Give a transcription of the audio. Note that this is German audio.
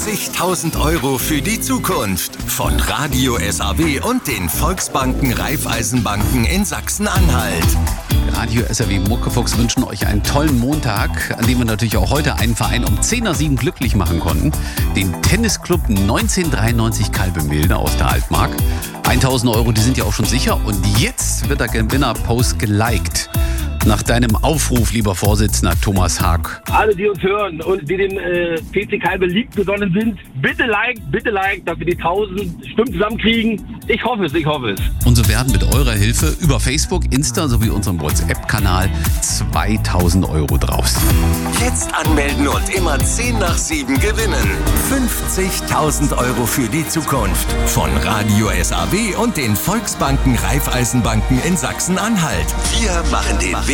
50.000 € für die Zukunft von Radio SAW und den Volksbanken Raiffeisenbanken in Sachsen-Anhalt. Radio SAW Muckefuchs wünschen euch einen tollen Montag, an dem wir natürlich auch heute einen Verein um 10:07 glücklich machen konnten. Den Tennisclub 1993 Kalbemilde aus der Altmark. 1.000 €, die sind ja auch schon sicher. Und jetzt wird der Gewinnerpost geliked. Nach deinem Aufruf, lieber Vorsitzender Thomas Haag. Alle, die uns hören und die dem PC Kalbe liebgesonnen sind, bitte like, dass wir die 1000 Stimmen zusammenkriegen. Ich hoffe es. Und so werden mit eurer Hilfe über Facebook, Insta sowie unserem WhatsApp-Kanal 2.000 € draus. Jetzt anmelden und immer 7:10 gewinnen. 50.000 € für die Zukunft von Radio SAW und den Volksbanken Raiffeisenbanken in Sachsen-Anhalt. Wir machen den Weg